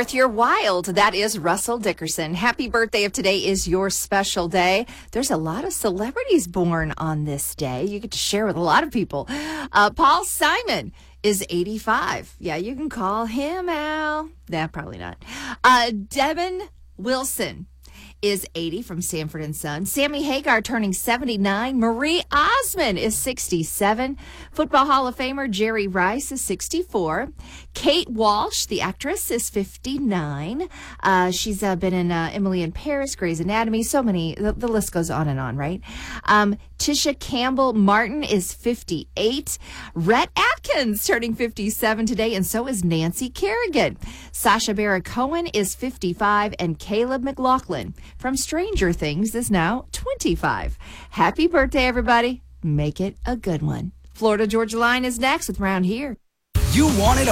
Worth Your Wild. That is Russell Dickerson. Happy birthday if today is your special day. There's a lot of celebrities born on this day. You get to share with a lot of people. Paul Simon is 85. Yeah, you can call him Al. Nah, probably not. Devin Wilson is 80 from Sanford and Son. Sammy Hagar turning 79. Marie Osmond is 67. Football Hall of Famer Jerry Rice is 64. Kate Walsh, the actress, is 59. She's been in Emily in Paris, Grey's Anatomy, so many. The list goes on and on, right? Tisha Campbell Martin is 58. Rhett Atkins turning 57 today, and so is Nancy Kerrigan. Sacha Baron Cohen is 55, and Caleb McLaughlin from Stranger Things is now 25. Happy birthday, everybody. Make it a good one. Florida Georgia Line is next with Round Here. You want it